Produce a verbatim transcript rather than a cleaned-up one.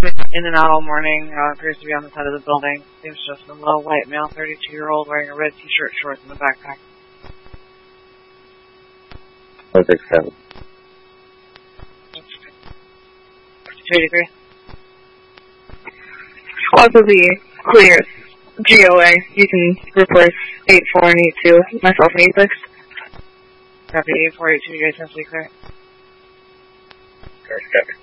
in and out all morning. Uh, appears to be on the side of the building. Seems just a low white male, thirty-two-year-old, wearing a red t-shirt, shorts, and a backpack. oh six seven. two eighty-three. Squad will be clear. G O A. You can replace eight four and eight two. Myself and eight six. Copy eight four eight two. You guys have to be clear. Copy.